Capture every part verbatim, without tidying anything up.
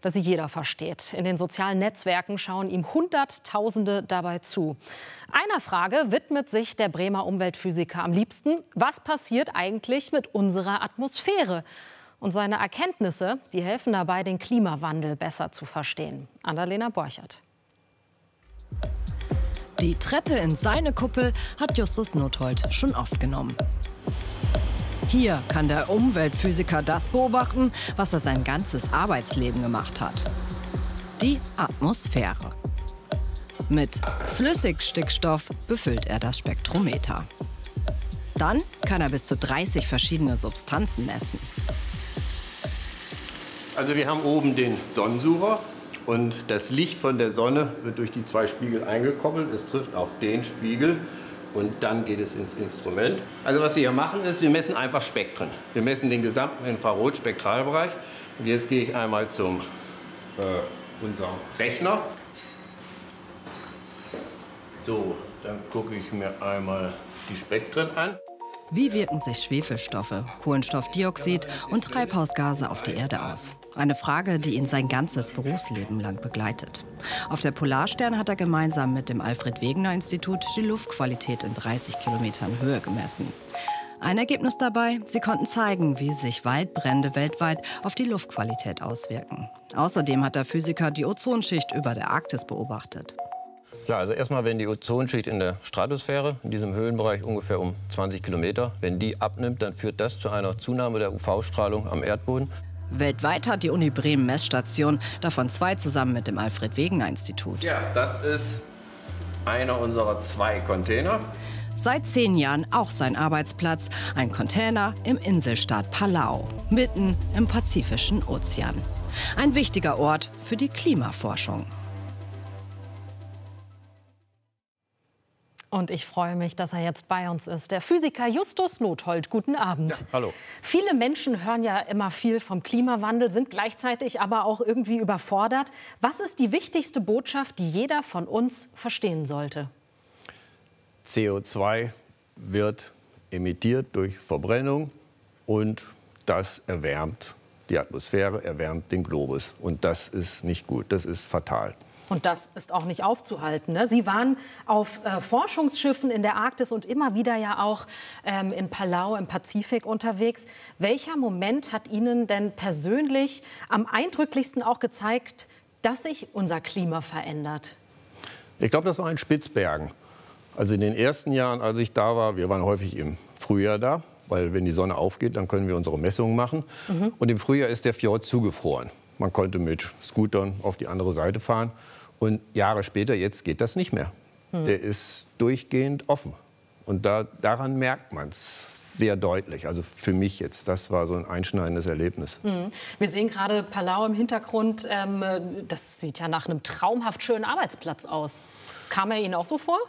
das sie jeder versteht. In den sozialen Netzwerken schauen ihm Hunderttausende dabei zu. Einer Frage widmet sich der Bremer Umweltphysiker am liebsten: Was passiert eigentlich mit unserer Atmosphäre? Und seine Erkenntnisse, die helfen dabei, den Klimawandel besser zu verstehen. Annalena Borchert. Die Treppe in seine Kuppel hat Justus Nothold schon oft genommen. Hier kann der Umweltphysiker das beobachten, was er sein ganzes Arbeitsleben gemacht hat: die Atmosphäre. Mit Flüssigstickstoff befüllt er das Spektrometer. Dann kann er bis zu dreißig verschiedene Substanzen messen. Also wir haben oben den Sonnensucher und das Licht von der Sonne wird durch die zwei Spiegel eingekoppelt. Es trifft auf den Spiegel und dann geht es ins Instrument. Also was wir hier machen ist, wir messen einfach Spektren. Wir messen den gesamten Infrarotspektralbereich. Und jetzt gehe ich einmal zum äh, unserem Rechner. So, dann gucke ich mir einmal die Spektren an. Wie wirken sich Schwefelstoffe, Kohlenstoffdioxid und Treibhausgase auf die Erde aus? Eine Frage, die ihn sein ganzes Berufsleben lang begleitet. Auf der Polarstern hat er gemeinsam mit dem Alfred-Wegener-Institut die Luftqualität in dreißig Kilometern Höhe gemessen. Ein Ergebnis dabei: Sie konnten zeigen, wie sich Waldbrände weltweit auf die Luftqualität auswirken. Außerdem hat der Physiker die Ozonschicht über der Arktis beobachtet. Ja, also erstmal, wenn die Ozonschicht in der Stratosphäre, in diesem Höhenbereich ungefähr um zwanzig Kilometer, wenn die abnimmt, dann führt das zu einer Zunahme der U V-Strahlung am Erdboden. Weltweit hat die Uni Bremen Messstationen, davon zwei zusammen mit dem Alfred-Wegener-Institut. Ja, das ist einer unserer zwei Container. Seit zehn Jahren auch sein Arbeitsplatz, ein Container im Inselstaat Palau, mitten im Pazifischen Ozean. Ein wichtiger Ort für die Klimaforschung. Und ich freue mich, dass er jetzt bei uns ist. Der Physiker Justus Nothold. Guten Abend. Ja, hallo. Viele Menschen hören ja immer viel vom Klimawandel, sind gleichzeitig aber auch irgendwie überfordert. Was ist die wichtigste Botschaft, die jeder von uns verstehen sollte? C O zwei wird emittiert durch Verbrennung und das erwärmt die Atmosphäre, erwärmt den Globus. Und das ist nicht gut, das ist fatal. Und das ist auch nicht aufzuhalten, ne? Sie waren auf äh, Forschungsschiffen in der Arktis und immer wieder ja auch ähm, in Palau im Pazifik unterwegs. Welcher Moment hat Ihnen denn persönlich am eindrücklichsten auch gezeigt, dass sich unser Klima verändert? Ich glaube, das war in Spitzbergen. Also in den ersten Jahren, als ich da war, wir waren häufig im Frühjahr da, weil wenn die Sonne aufgeht, dann können wir unsere Messungen machen. Mhm. Und im Frühjahr ist der Fjord zugefroren. Man konnte mit Scootern auf die andere Seite fahren. Und Jahre später, jetzt geht das nicht mehr. Hm. Der ist durchgehend offen. Und da, daran merkt man es sehr deutlich. Also für mich jetzt, das war so ein einschneidendes Erlebnis. Hm. Wir sehen gerade Palau im Hintergrund. Ähm, das sieht ja nach einem traumhaft schönen Arbeitsplatz aus. Kam er Ihnen auch so vor?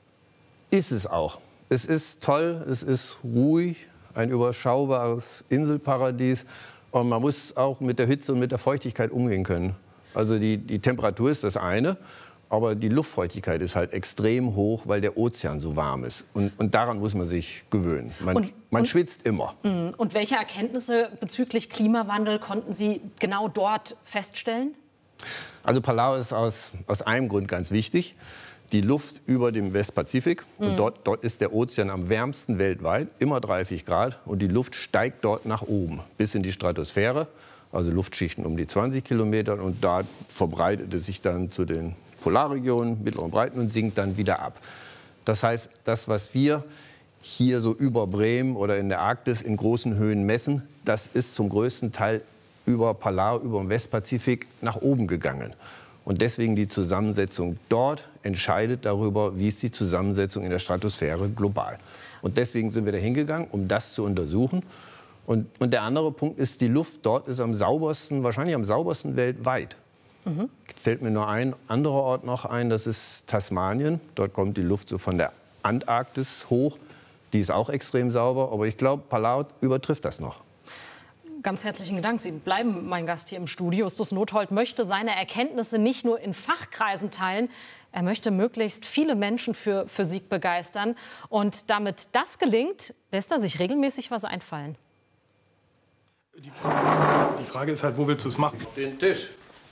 Ist es auch. Es ist toll, es ist ruhig, ein überschaubares Inselparadies. Und man muss auch mit der Hitze und mit der Feuchtigkeit umgehen können. Also die, die Temperatur ist das eine, aber die Luftfeuchtigkeit ist halt extrem hoch, weil der Ozean so warm ist. Und, und daran muss man sich gewöhnen. Man, und, man und, schwitzt immer. Und welche Erkenntnisse bezüglich Klimawandel konnten Sie genau dort feststellen? Also Palau ist aus, aus einem Grund ganz wichtig. Die Luft über dem Westpazifik, mhm. und dort, dort ist der Ozean am wärmsten weltweit, immer dreißig Grad. Und die Luft steigt dort nach oben bis in die Stratosphäre. Also Luftschichten um die zwanzig Kilometer, und da verbreitet es sich dann zu den Polarregionen, mittleren Breiten, und sinkt dann wieder ab. Das heißt, das, was wir hier so über Bremen oder in der Arktis in großen Höhen messen, das ist zum größten Teil über Palau, über den Westpazifik nach oben gegangen. Und deswegen die Zusammensetzung dort entscheidet darüber, wie ist die Zusammensetzung in der Stratosphäre global. Und deswegen sind wir da hingegangen, um das zu untersuchen. Und, und der andere Punkt ist, die Luft dort ist am saubersten, wahrscheinlich am saubersten weltweit. Mhm. Fällt mir nur ein anderer Ort noch ein, das ist Tasmanien. Dort kommt die Luft so von der Antarktis hoch. Die ist auch extrem sauber, aber ich glaube, Palau übertrifft das noch. Ganz herzlichen Dank. Sie bleiben mein Gast hier im Studio. Justus Nothold möchte seine Erkenntnisse nicht nur in Fachkreisen teilen. Er möchte möglichst viele Menschen für Physik begeistern. Und damit das gelingt, lässt er sich regelmäßig was einfallen. Die Frage, die Frage ist halt, wo willst du es machen? Den Tisch.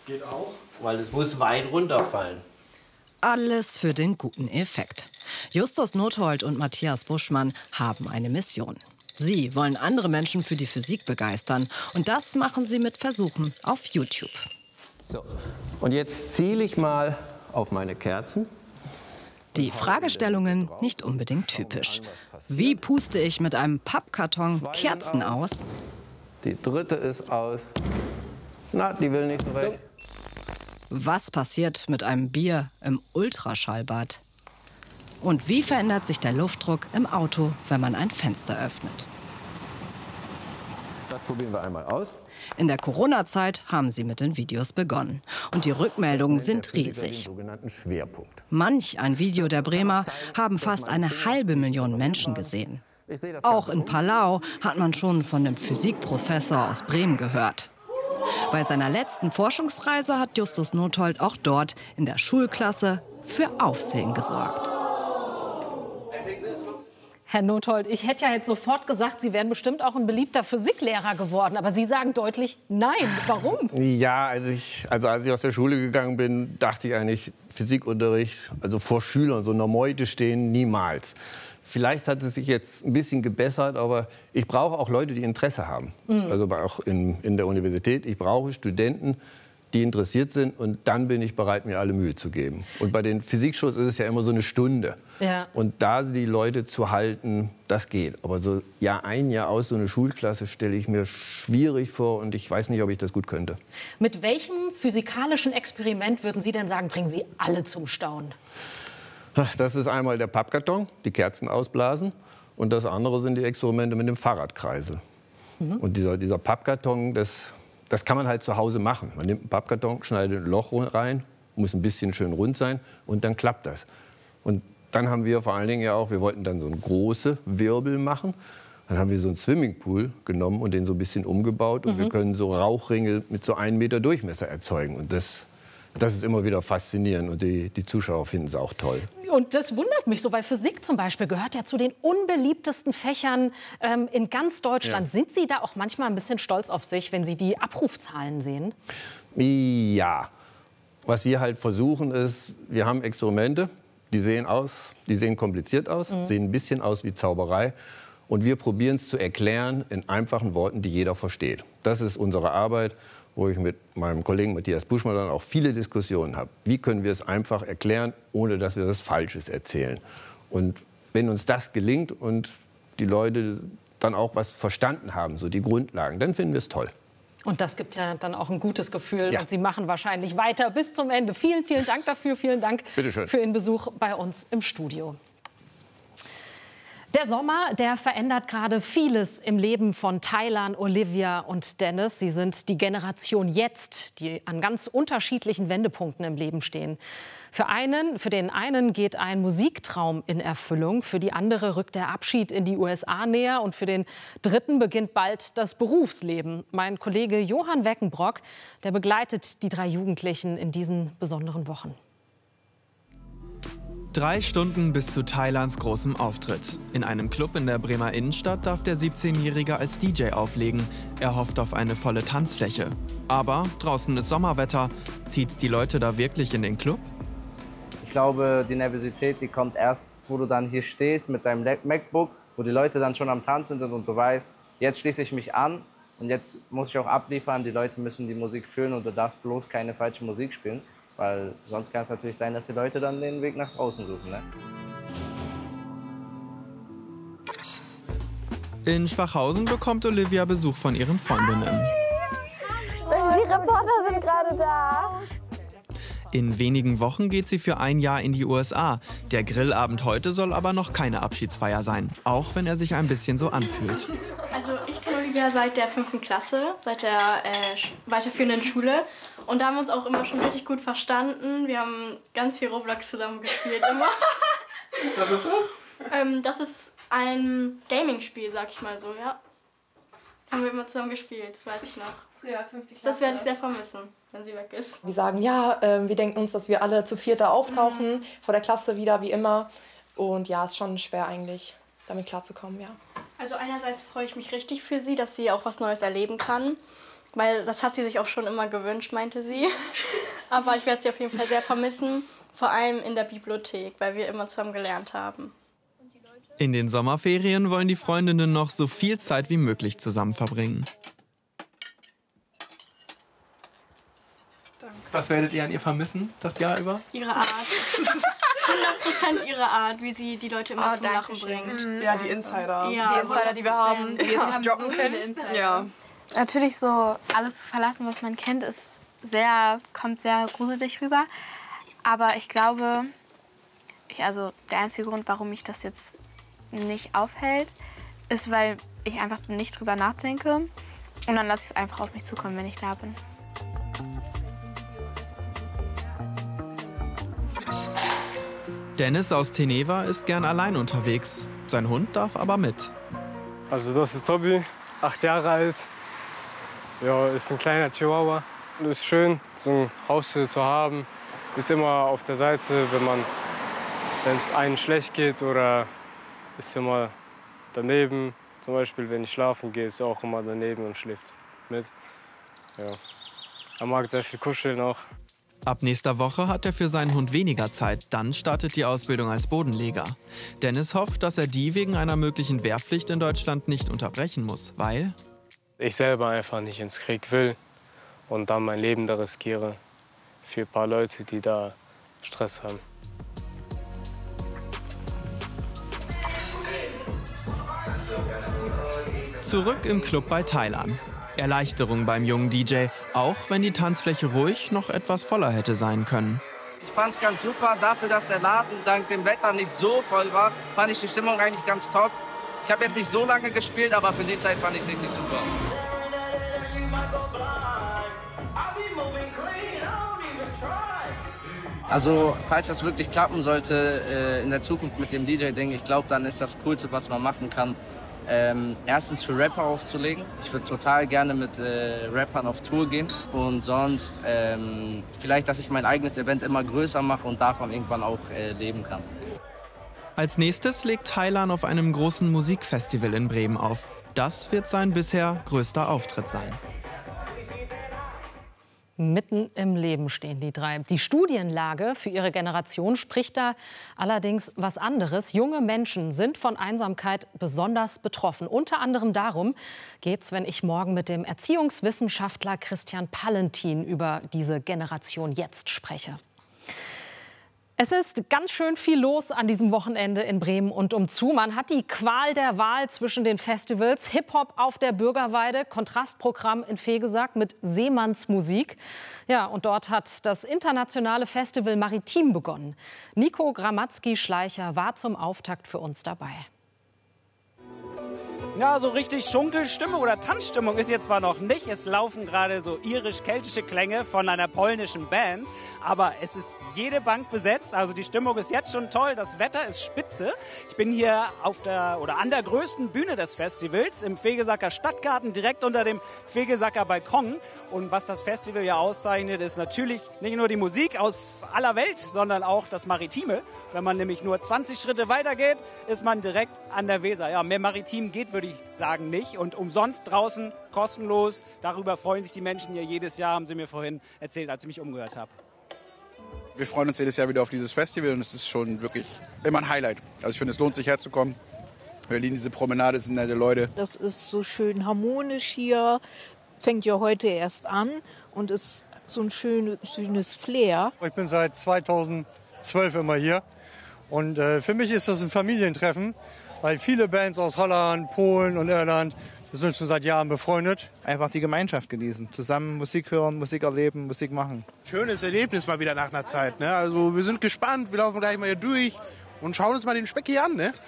Geht auch, weil es muss weit runterfallen. Alles für den guten Effekt. Justus Nothold und Matthias Buschmann haben eine Mission. Sie wollen andere Menschen für die Physik begeistern. Und das machen sie mit Versuchen auf YouTube. So, und jetzt ziele ich mal auf meine Kerzen. Die Fragestellungen nicht unbedingt typisch. Wie puste ich mit einem Pappkarton Kerzen aus? Die dritte ist aus. Na, die will nicht so weg. Was passiert mit einem Bier im Ultraschallbad? Und wie verändert sich der Luftdruck im Auto, wenn man ein Fenster öffnet? Das probieren wir einmal aus. In der Corona-Zeit haben sie mit den Videos begonnen. Und die Rückmeldungen sind riesig. Manch ein Video der Bremer haben fast eine halbe Million Menschen gesehen. Auch in Palau hat man schon von dem Physikprofessor aus Bremen gehört. Bei seiner letzten Forschungsreise hat Justus Nothold auch dort in der Schulklasse für Aufsehen gesorgt. Herr Nothold, ich hätte ja jetzt sofort gesagt, Sie wären bestimmt auch ein beliebter Physiklehrer geworden. Aber Sie sagen deutlich nein. Warum? Ja, als ich, also als ich aus der Schule gegangen bin, dachte ich eigentlich, Physikunterricht, also vor Schülern, so einer Meute stehen, niemals. Vielleicht hat es sich jetzt ein bisschen gebessert, aber ich brauche auch Leute, die Interesse haben. Mhm. Also auch in, in der Universität. Ich brauche Studenten, die interessiert sind, und dann bin ich bereit, mir alle Mühe zu geben. Und bei den Physikshows ist es ja immer so eine Stunde. Ja. Und da die Leute zu halten, das geht. Aber so Jahr ein, Jahr aus, so eine Schulklasse stelle ich mir schwierig vor, und ich weiß nicht, ob ich das gut könnte. Mit welchem physikalischen Experiment würden Sie denn sagen, bringen Sie alle zum Staunen? Das ist einmal der Pappkarton, die Kerzen ausblasen, und das andere sind die Experimente mit dem Fahrradkreisel. Mhm. Und dieser, dieser Pappkarton, das, das kann man halt zu Hause machen. Man nimmt einen Pappkarton, schneidet ein Loch rein, muss ein bisschen schön rund sein, und dann klappt das. Und dann haben wir vor allen Dingen ja auch, wir wollten dann so einen großen Wirbel machen. Dann haben wir so einen Swimmingpool genommen und den so ein bisschen umgebaut. Und mhm. wir können so Rauchringe mit so einem Meter Durchmesser erzeugen. Und das, das ist immer wieder faszinierend. Und die, die Zuschauer finden es auch toll. Und das wundert mich so, weil Physik zum Beispiel gehört ja zu den unbeliebtesten Fächern ähm, in ganz Deutschland. Ja. Sind Sie da auch manchmal ein bisschen stolz auf sich, wenn Sie die Abrufzahlen sehen? Ja. Was wir halt versuchen ist, wir haben Experimente. Die sehen aus, die sehen kompliziert aus, mhm. sehen ein bisschen aus wie Zauberei. Und wir probieren es zu erklären in einfachen Worten, die jeder versteht. Das ist unsere Arbeit, wo ich mit meinem Kollegen Matthias Buschmann dann auch viele Diskussionen habe. Wie können wir es einfach erklären, ohne dass wir was Falsches erzählen? Und wenn uns das gelingt und die Leute dann auch was verstanden haben, so die Grundlagen, dann finden wir es toll. Und das gibt ja dann auch ein gutes Gefühl. Ja. Und Sie machen wahrscheinlich weiter bis zum Ende. Vielen, vielen Dank dafür. Vielen Dank für Ihren Besuch bei uns im Studio. Der Sommer, der verändert gerade vieles im Leben von Taylan, Olivia und Dennis. Sie sind die Generation jetzt, die an ganz unterschiedlichen Wendepunkten im Leben stehen. Für einen, für den einen geht ein Musiktraum in Erfüllung, für die andere rückt der Abschied in die U S A näher und für den dritten beginnt bald das Berufsleben. Mein Kollege Johann Weckenbrock, der begleitet die drei Jugendlichen in diesen besonderen Wochen. Drei Stunden bis zu Taylans großem Auftritt. In einem Club in der Bremer Innenstadt darf der siebzehnjährige als D J auflegen. Er hofft auf eine volle Tanzfläche. Aber draußen ist Sommerwetter. Zieht's die Leute da wirklich in den Club? Ich glaube, die Nervosität, die kommt erst, wo du dann hier stehst mit deinem MacBook, wo die Leute dann schon am Tanzen sind und du weißt, jetzt schließe ich mich an und jetzt muss ich auch abliefern. Die Leute müssen die Musik fühlen und du darfst bloß keine falsche Musik spielen. Weil sonst kann es natürlich sein, dass die Leute dann den Weg nach draußen suchen. Ne? In Schwachhausen bekommt Olivia Besuch von ihren Freundinnen. Die Reporter sind gerade da. In wenigen Wochen geht sie für ein Jahr in die U S A. Der Grillabend heute soll aber noch keine Abschiedsfeier sein. Auch wenn er sich ein bisschen so anfühlt. Also ich kenne Olivia seit der fünften Klasse, seit der äh, weiterführenden Schule. Und da haben wir uns auch immer schon richtig gut verstanden. Wir haben ganz viel Roblox zusammen gespielt immer. Was ist das? ähm, das ist ein Gaming-Spiel, sag ich mal so, ja. Haben wir immer zusammen gespielt, das weiß ich noch. Früher, fünfte Klasse. Das werde ich sehr vermissen, wenn sie weg ist. Wir sagen, ja, äh, wir denken uns, dass wir alle zu viert da auftauchen, mhm. vor der Klasse wieder, wie immer. Und ja, ist schon schwer eigentlich, damit klarzukommen, ja. Also einerseits freue ich mich richtig für sie, dass sie auch was Neues erleben kann. weil das hat sie sich auch schon immer gewünscht, meinte sie. Aber ich werde sie auf jeden Fall sehr vermissen, vor allem in der Bibliothek, weil wir immer zusammen gelernt haben. In den Sommerferien wollen die Freundinnen noch so viel Zeit wie möglich zusammen verbringen. Was werdet ihr an ihr vermissen, das Jahr über? Ihre Art. hundert Prozent ihre Art, wie sie die Leute immer oh, zum Lachen bringt. Mhm. Ja, die Insider. Ja, die Insider, die wir haben, die wir jetzt nicht droppen können. Ja. Natürlich so alles verlassen, was man kennt, ist sehr, kommt sehr gruselig rüber. Aber ich glaube, ich, also der einzige Grund, warum mich das jetzt nicht aufhält, ist, weil ich einfach nicht drüber nachdenke. Und dann lasse ich es einfach auf mich zukommen, wenn ich da bin. Dennis aus Teneva ist gern allein unterwegs. Sein Hund darf aber mit. Also das ist Tobi, acht Jahre alt. Ja, ist ein kleiner Chihuahua. Ist schön, so ein Haustier zu haben. Ist immer auf der Seite, wenn man, wenn es einem schlecht geht, oder ist immer daneben. Zum Beispiel, wenn ich schlafen gehe, ist er auch immer daneben und schläft mit. Ja. Er mag sehr viel kuscheln auch. Ab nächster Woche hat er für seinen Hund weniger Zeit. Dann startet die Ausbildung als Bodenleger. Dennis hofft, dass er die wegen einer möglichen Wehrpflicht in Deutschland nicht unterbrechen muss, weil ich selber einfach nicht ins Krieg will und dann mein Leben da riskiere für ein paar Leute, die da Stress haben. Zurück im Club bei Thailand. Erleichterung beim jungen D J, auch wenn die Tanzfläche ruhig noch etwas voller hätte sein können. Ich fand es ganz super, dafür, dass der Laden dank dem Wetter nicht so voll war, fand ich die Stimmung eigentlich ganz top. Ich habe jetzt nicht so lange gespielt, aber für die Zeit fand ich richtig super. Also, falls das wirklich klappen sollte äh, in der Zukunft mit dem D J-Ding, ich glaube, dann ist das Coolste, was man machen kann, Ähm, erstens für Rapper aufzulegen. Ich würde total gerne mit äh, Rappern auf Tour gehen. Und sonst ähm, vielleicht, dass ich mein eigenes Event immer größer mache und davon irgendwann auch äh, leben kann. Als nächstes legt Thailand auf einem großen Musikfestival in Bremen auf. Das wird sein bisher größter Auftritt sein. Mitten im Leben stehen die drei. Die Studienlage für ihre Generation spricht da allerdings was anderes. Junge Menschen sind von Einsamkeit besonders betroffen. Unter anderem darum geht es, wenn ich morgen mit dem Erziehungswissenschaftler Christian Pallentin über diese Generation jetzt spreche. Es ist ganz schön viel los an diesem Wochenende in Bremen und umzu. Man hat die Qual der Wahl zwischen den Festivals. Hip-Hop auf der Bürgerweide, Kontrastprogramm in Vegesack mit Seemannsmusik. Ja, und dort hat das internationale Festival Maritim begonnen. Nico Gramatzki-Schleicher war zum Auftakt für uns dabei. Ja, so richtig Schunkelstimmung oder Tanzstimmung ist jetzt zwar noch nicht. Es laufen gerade so irisch-keltische Klänge von einer polnischen Band. Aber es ist jede Bank besetzt. Also die Stimmung ist jetzt schon toll. Das Wetter ist spitze. Ich bin hier auf der oder an der größten Bühne des Festivals im Vegesacker Stadtgarten, direkt unter dem Vegesacker Balkon. Und was das Festival ja auszeichnet, ist natürlich nicht nur die Musik aus aller Welt, sondern auch das Maritime. Wenn man nämlich nur zwanzig Schritte weitergeht, ist man direkt an der Weser. Ja, mehr Maritim geht, würde ich sagen, nicht. Und umsonst draußen, kostenlos. Darüber freuen sich die Menschen hier jedes Jahr, haben sie mir vorhin erzählt, als ich mich umgehört habe. Wir freuen uns jedes Jahr wieder auf dieses Festival und es ist schon wirklich immer ein Highlight. Also ich finde, es lohnt sich herzukommen. Wir lieben diese Promenade, sind nette Leute. Das ist so schön harmonisch hier. Fängt ja heute erst an und ist so ein schön, schönes Flair. Ich bin seit zweitausendzwölf immer hier und äh, für mich ist das ein Familientreffen, weil viele Bands aus Holland, Polen und Irland sind schon seit Jahren befreundet. Einfach die Gemeinschaft genießen, zusammen Musik hören, Musik erleben, Musik machen. Schönes Erlebnis mal wieder nach einer Zeit. Ne? Also wir sind gespannt, wir laufen gleich mal hier durch und schauen uns mal den Speck hier an. Ne?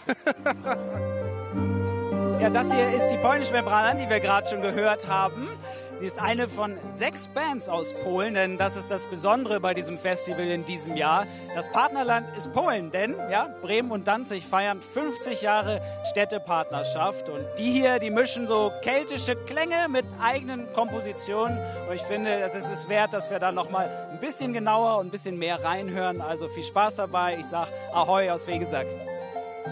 Ja, das hier ist die polnische Membrana, die wir gerade schon gehört haben. Sie ist eine von sechs Bands aus Polen, denn das ist das Besondere bei diesem Festival in diesem Jahr. Das Partnerland ist Polen, denn ja, Bremen und Danzig feiern fünfzig Jahre Städtepartnerschaft. Und die hier, die mischen so keltische Klänge mit eigenen Kompositionen. Und ich finde, es ist es wert, dass wir da noch mal ein bisschen genauer und ein bisschen mehr reinhören. Also viel Spaß dabei. Ich sag Ahoi aus Vegesack.